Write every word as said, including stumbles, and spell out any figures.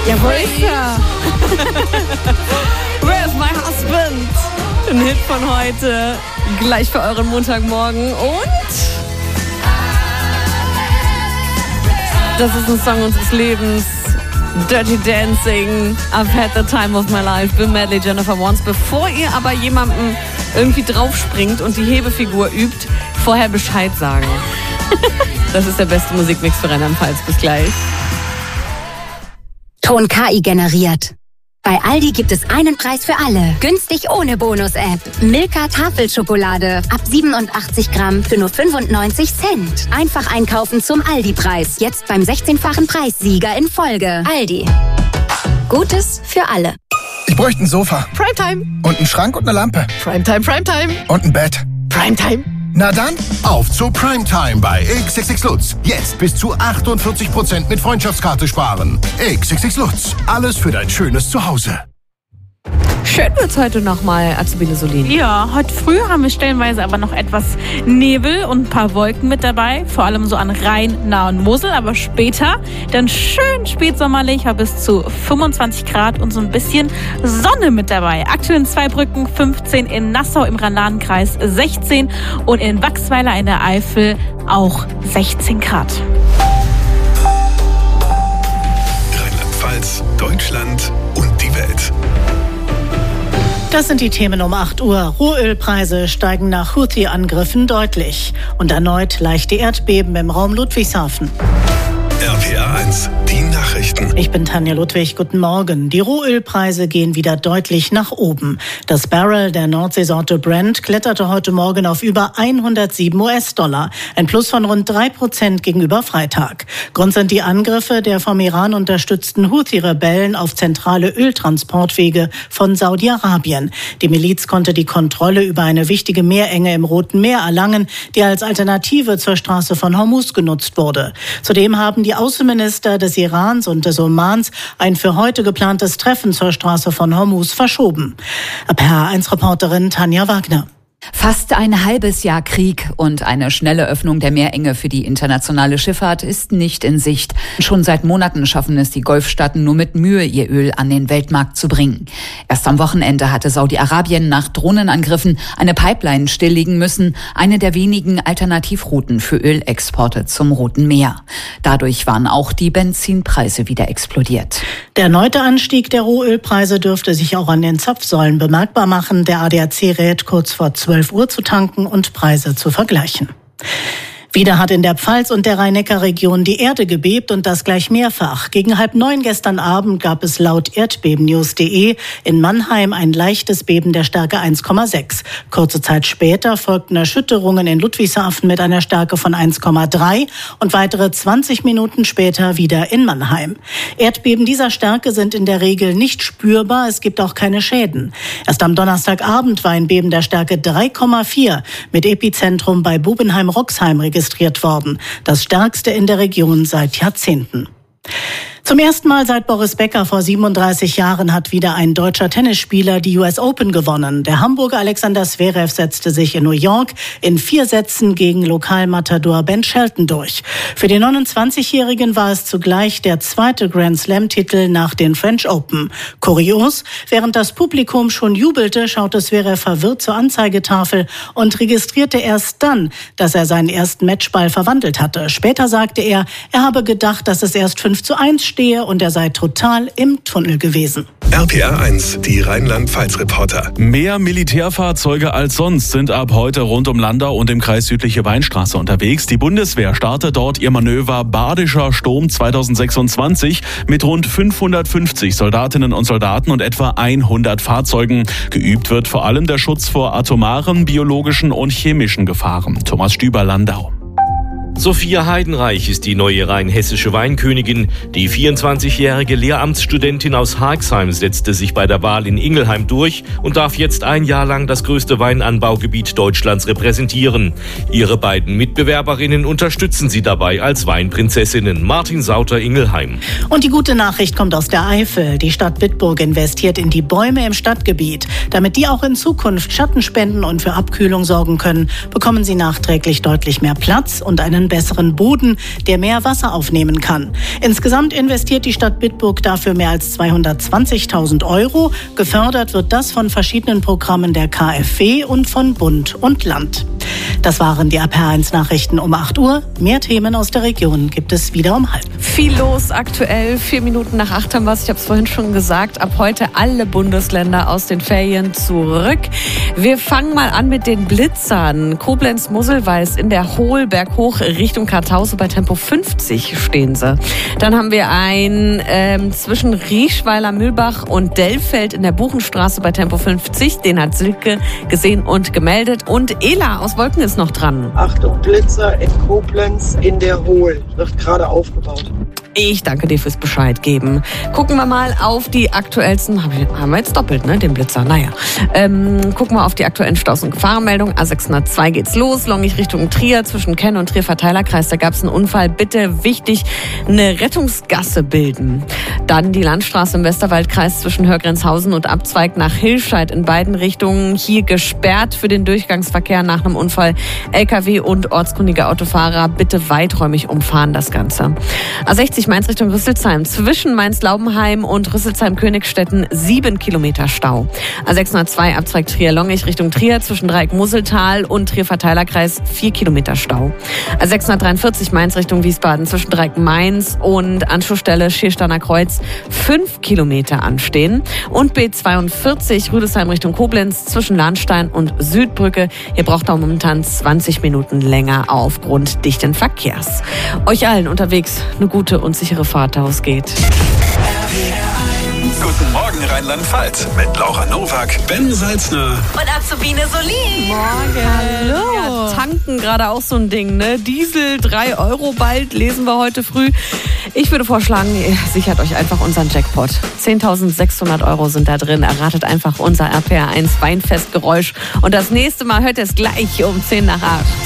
Ja, wo ist er? Where's my husband? Ein Hit von heute. Gleich für euren Montagmorgen. Und das ist ein Song unseres Lebens. Dirty Dancing, I've had the time of my life, Bill Medley, Jennifer Warnes. Bevor ihr aber jemandem irgendwie draufspringt und die Hebefigur übt, vorher Bescheid sagen. Das ist der beste Musikmix für Rheinland-Pfalz. Bis gleich. Ton K I generiert. Bei Aldi gibt es einen Preis für alle. Günstig ohne Bonus-App. Milka Tafelschokolade. Ab siebenundachtzig Gramm für nur fünfundneunzig Cent. Einfach einkaufen zum Aldi-Preis. Jetzt beim sechzehnfachen Preissieger in Folge. Aldi. Gutes für alle. Ich bräuchte ein Sofa. Primetime. Und einen Schrank und eine Lampe. Primetime, Primetime. Und ein Bett. Primetime. Na dann, auf zu Primetime bei X X X Lutz. Jetzt bis zu achtundvierzig Prozent mit Freundschaftskarte sparen. X X X Lutz. Alles für dein schönes Zuhause. Schön wird's heute nochmal, Azubine Solin. Ja, heute früh haben wir stellenweise aber noch etwas Nebel und ein paar Wolken mit dabei. Vor allem so an Rhein, Nahe und Mosel. Aber später dann schön spätsommerlich, bis zu fünfundzwanzig Grad und so ein bisschen Sonne mit dabei. Aktuell in Zweibrücken fünfzehn, in Nassau im Rhein-Lahn-Kreis sechzehn und in Wachsweiler in der Eifel auch sechzehn Grad. Rheinland-Pfalz, Deutschland und die Welt. Das sind die Themen um acht Uhr. Rohölpreise steigen nach Houthi-Angriffen deutlich. Und erneut leichte Erdbeben im Raum Ludwigshafen. R P R eins, die Nachrichten. Ich bin Tanja Ludwig, guten Morgen. Die Rohölpreise gehen wieder deutlich nach oben. Das Barrel der Nordseesorte Brent kletterte heute Morgen auf über hundertsieben US-Dollar. Ein Plus von rund drei Prozent gegenüber Freitag. Grund sind die Angriffe der vom Iran unterstützten Houthi-Rebellen auf zentrale Öltransportwege von Saudi-Arabien. Die Miliz konnte die Kontrolle über eine wichtige Meerenge im Roten Meer erlangen, die als Alternative zur Straße von Hormuz genutzt wurde. Zudem haben die Außenminister des Irans und des Omans ein für heute geplantes Treffen zur Straße von Hormuz verschoben. R P R eins Reporterin Tanja Wagner. Fast ein halbes Jahr Krieg und eine schnelle Öffnung der Meerenge für die internationale Schifffahrt ist nicht in Sicht. Schon seit Monaten schaffen es die Golfstaaten nur mit Mühe, ihr Öl an den Weltmarkt zu bringen. Erst am Wochenende hatte Saudi-Arabien nach Drohnenangriffen eine Pipeline stilllegen müssen, eine der wenigen Alternativrouten für Ölexporte zum Roten Meer. Dadurch waren auch die Benzinpreise wieder explodiert. Der erneute Anstieg der Rohölpreise dürfte sich auch an den Zapfsäulen bemerkbar machen. Der A D A C rät, kurz vor zwölf Uhr zu tanken und Preise zu vergleichen. Wieder hat in der Pfalz und der Rhein-Neckar-Region die Erde gebebt und das gleich mehrfach. Gegen halb neun gestern Abend gab es laut erdbebennews punkt de in Mannheim ein leichtes Beben der Stärke eins Komma sechs. Kurze Zeit später folgten Erschütterungen in Ludwigshafen mit einer Stärke von eins Komma drei und weitere zwanzig Minuten später wieder in Mannheim. Erdbeben dieser Stärke sind in der Regel nicht spürbar, es gibt auch keine Schäden. Erst am Donnerstagabend war ein Beben der Stärke drei Komma vier mit Epizentrum bei Bubenheim-Roxheim registriert worden. Das stärkste in der Region seit Jahrzehnten. Zum ersten Mal seit Boris Becker vor siebenunddreißig Jahren hat wieder ein deutscher Tennisspieler die U S Open gewonnen. Der Hamburger Alexander Zverev setzte sich in New York in vier Sätzen gegen Lokalmatador Ben Shelton durch. Für den neunundzwanzigjährigen war es zugleich der zweite Grand-Slam-Titel nach den French Open. Kurios, während das Publikum schon jubelte, schaute Zverev verwirrt zur Anzeigetafel und registrierte erst dann, dass er seinen ersten Matchball verwandelt hatte. Später sagte er, er habe gedacht, dass es erst fünf zu eins stehe und er sei total im Tunnel gewesen. R P R eins, die Rheinland-Pfalz-Reporter. Mehr Militärfahrzeuge als sonst sind ab heute rund um Landau und im Kreis Südliche Weinstraße unterwegs. Die Bundeswehr startet dort ihr Manöver Badischer Sturm zweitausendsechsundzwanzig mit rund fünfhundertfünfzig Soldatinnen und Soldaten und etwa hundert Fahrzeugen. Geübt wird vor allem der Schutz vor atomaren, biologischen und chemischen Gefahren. Thomas Stüber, Landau. Sophia Heidenreich ist die neue rheinhessische Weinkönigin. Die vierundzwanzigjährige Lehramtsstudentin aus Haagsheim setzte sich bei der Wahl in Ingelheim durch und darf jetzt ein Jahr lang das größte Weinanbaugebiet Deutschlands repräsentieren. Ihre beiden Mitbewerberinnen unterstützen sie dabei als Weinprinzessinnen. Martin Sauter, Ingelheim. Und die gute Nachricht kommt aus der Eifel. Die Stadt Bitburg investiert in die Bäume im Stadtgebiet. Damit die auch in Zukunft Schatten spenden und für Abkühlung sorgen können, bekommen sie nachträglich deutlich mehr Platz und einen einen besseren Boden, der mehr Wasser aufnehmen kann. Insgesamt investiert die Stadt Bitburg dafür mehr als zweihundertzwanzigtausend Euro. Gefördert wird das von verschiedenen Programmen der K f W und von Bund und Land. Das waren die R P R eins Nachrichten um acht Uhr. Mehr Themen aus der Region gibt es wieder um halb. Viel los aktuell. Vier Minuten nach acht haben wir es. Ich habe es vorhin schon gesagt. Ab heute alle Bundesländer aus den Ferien zurück. Wir fangen mal an mit den Blitzern. Koblenz-Mosselweiß in der Hohl berghoch Richtung Kartause bei Tempo fünfzig stehen sie. Dann haben wir ein ähm, zwischen Rieschweiler, Mühlbach und Dellfeld in der Buchenstraße bei Tempo fünfzig. Den hat Silke gesehen und gemeldet. Und Ela aus Wolken ist noch dran. Achtung, Blitzer in Koblenz in der Hohl. Wird gerade aufgebaut. Ich danke dir fürs Bescheid geben. Gucken wir mal auf die aktuellsten, haben wir jetzt doppelt, ne, den Blitzer, naja. Ähm, gucken wir auf die aktuellen Staus- und Gefahrenmeldungen. A sechshundertzwei geht's los, Longich Richtung Trier, zwischen Kenn und Trier Verteilerkreis, da gab's einen Unfall. Bitte wichtig, eine Rettungsgasse bilden. Dann die Landstraße im Westerwaldkreis zwischen Hörgrenzhausen und Abzweig nach Hilscheid in beiden Richtungen. Hier gesperrt für den Durchgangsverkehr nach einem Unfall. L K W und ortskundige Autofahrer bitte weiträumig umfahren das Ganze. A sechzig Mainz Richtung Rüsselsheim. Zwischen Mainz-Laubenheim und Rüsselsheim-Königstetten sieben Kilometer Stau. A sechshundertzwei Abzweig Trier-Longich Richtung Trier. Zwischen Dreieck-Museltal und Trier-Verteilerkreis vier Kilometer Stau. A sechshundertdreiundvierzig Mainz Richtung Wiesbaden. Zwischen Dreieck-Mainz und Anschlussstelle Schiersteiner Kreuz fünf Kilometer anstehen. Und B zweiundvierzig Rüdesheim Richtung Koblenz. Zwischen Lahnstein und Südbrücke. Hier braucht er momentan zwanzig Minuten länger aufgrund dichten Verkehrs. Euch allen unterwegs eine gute und sichere Fahrt ausgeht. Guten Morgen Rheinland-Pfalz mit Laura Nowak, Ben Salzner Und Azubine Solin. Morgen. Hallo. Ja, tanken gerade auch so ein Ding, ne? Diesel drei Euro bald, lesen wir heute früh. Ich würde vorschlagen, ihr sichert euch einfach unseren Jackpot. zehntausendsechshundert Euro sind da drin. Erratet einfach unser R P R eins Weinfestgeräusch. Und das nächste Mal hört ihr es gleich um zehn nach acht.